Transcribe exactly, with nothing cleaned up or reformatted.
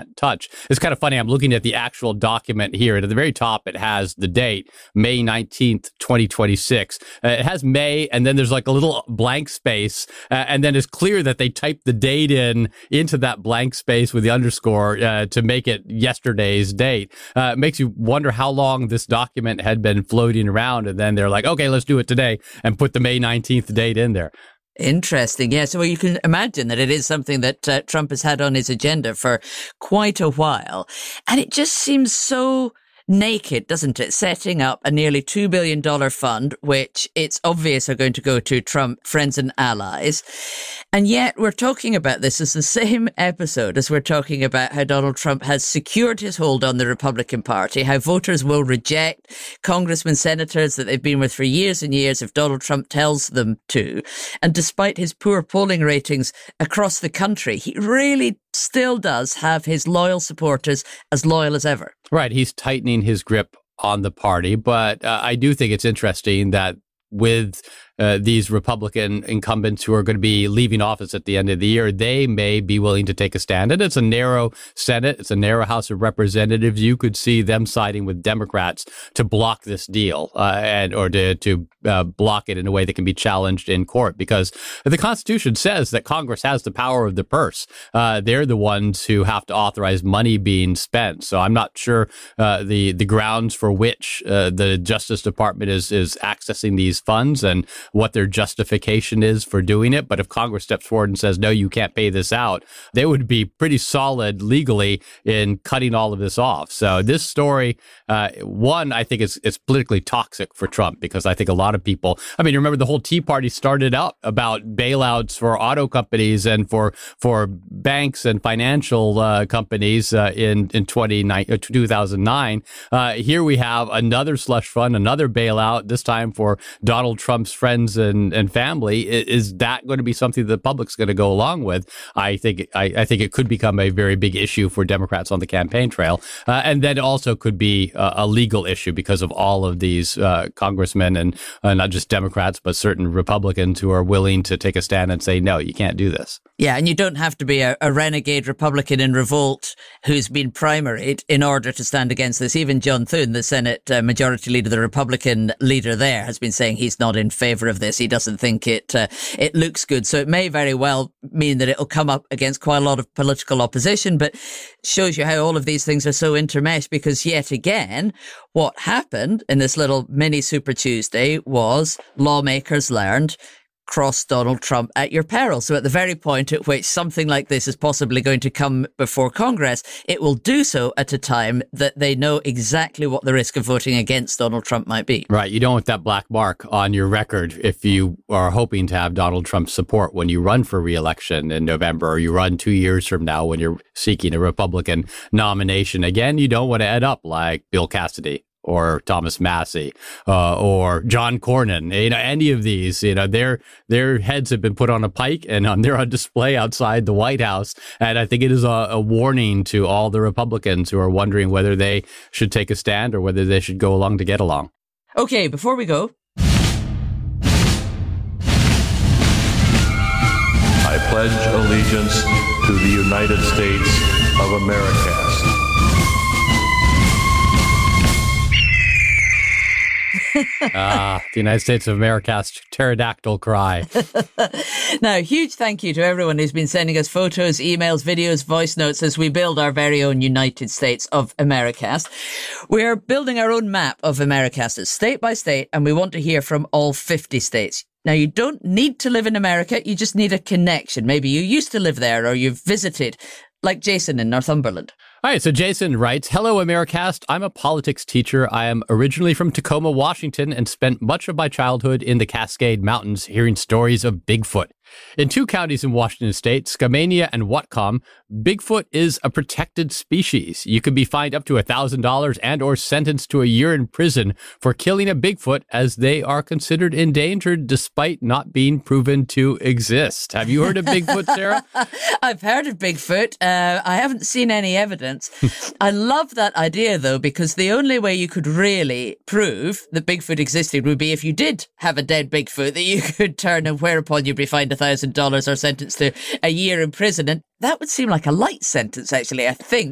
can't touch. It's kind of funny. I'm looking at the actual document here, and at the very top, it has the date, May nineteenth, twenty twenty-six. Uh, it has May, and then there's like a little blank space, uh, and then it's clear that they typed the date in into that blank space with the underscore uh, to make it yesterday's date. Uh, it makes you wonder how long this document had been floating around, and then they're like, okay, let's do it today, and put the May nineteenth date in there. Interesting. Yes. Well, you can imagine that it is something that uh, Trump has had on his agenda for quite a while. And it just seems so naked, doesn't it? Setting up a nearly two billion dollars fund, which it's obvious are going to go to Trump friends and allies. And yet we're talking about this as the same episode as we're talking about how Donald Trump has secured his hold on the Republican Party, how voters will reject congressmen, senators that they've been with for years and years if Donald Trump tells them to. And despite his poor polling ratings across the country, he really still does have his loyal supporters as loyal as ever. Right. He's tightening his grip on the party. But uh, I do think it's interesting that with uh, these Republican incumbents who are going to be leaving office at the end of the year, they may be willing to take a stand. And it's a narrow Senate. It's a narrow House of Representatives. You could see them siding with Democrats to block this deal uh, and or to, to uh, block it in a way that can be challenged in court, because the Constitution says that Congress has the power of the purse. Uh, they're the ones who have to authorize money being spent. So I'm not sure uh, the the grounds for which uh, the Justice Department is is accessing these funds and what their justification is for doing it. But if Congress steps forward and says, no, you can't pay this out, they would be pretty solid legally in cutting all of this off. So this story, uh, one, I think it's, it's politically toxic for Trump, because I think a lot of people, I mean, remember the whole Tea Party started out about bailouts for auto companies and for for banks and financial uh, companies uh, in, in two thousand nine. Uh, here we have another slush fund, another bailout, this time for Donald Trump's friends and, and family. Is that going to be something the public's going to go along with? I think I, I think it could become a very big issue for Democrats on the campaign trail. Uh, and then also could be a, a legal issue because of all of these uh, congressmen and uh, not just Democrats, but certain Republicans who are willing to take a stand and say, no, you can't do this. Yeah, and you don't have to be a, a renegade Republican in revolt who's been primaried in order to stand against this. Even John Thune, the Senate uh, Majority Leader, the Republican leader there, has been saying he's not in favor of this. He doesn't think it uh, it looks good. So it may very well mean that it'll come up against quite a lot of political opposition, but shows you how all of these things are so intermeshed, because yet again, what happened in this little mini Super Tuesday was lawmakers learned cross Donald Trump at your peril. So at the very point at which something like this is possibly going to come before Congress, it will do so at a time that they know exactly what the risk of voting against Donald Trump might be. Right. You don't want that black mark on your record if you are hoping to have Donald Trump's support when you run for re-election in November, or you run two years from now when you're seeking a Republican nomination. Again, you don't want to end up like Bill Cassidy or Thomas Massey, uh, or John Cornyn. You know, any of these, you know, their their heads have been put on a pike and on, they're on display outside the White House. And I think it is a, a warning to all the Republicans who are wondering whether they should take a stand or whether they should go along to get along. Okay, before we go, I pledge allegiance to the United States of America. Ah, the United States of America's pterodactyl cry. Now, huge thank you to everyone who's been sending us photos, emails, videos, voice notes as we build our very own United States of Americast. We're building our own map of Americast state by state, and we want to hear from all fifty states. Now, you don't need to live in America. You just need a connection. Maybe you used to live there or you've visited, like Jason in Northumberland. All right, so Jason writes, hello, Americast. I'm a politics teacher. I am originally from Tacoma, Washington, and spent much of my childhood in the Cascade Mountains hearing stories of Bigfoot. In two counties in Washington state, Skamania and Whatcom, Bigfoot is a protected species. You can be fined up to one thousand dollars and or sentenced to a year in prison for killing a Bigfoot, as they are considered endangered despite not being proven to exist. Have you heard of Bigfoot, Sarah? I've heard of Bigfoot. Uh, I haven't seen any evidence. I love that idea, though, because the only way you could really prove that Bigfoot existed would be if you did have a dead Bigfoot that you could turn, and whereupon you'd be fined one thousand dollars or sentenced to a year in prison. And that would seem like a light sentence, actually, I think.